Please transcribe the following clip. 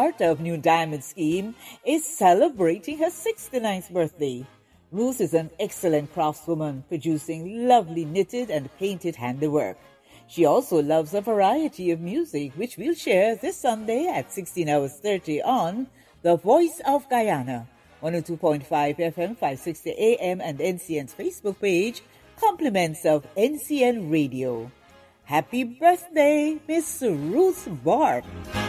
Bart of New Diamond Scheme is celebrating her 69th birthday. Ruth is an excellent craftswoman, producing lovely knitted and painted handiwork. She also loves a variety of music, which we'll share this Sunday at 16:30 on The Voice of Guyana, 102.5 FM, 560 AM, and NCN's Facebook page, compliments of NCN Radio. Happy birthday, Miss Ruth Bart.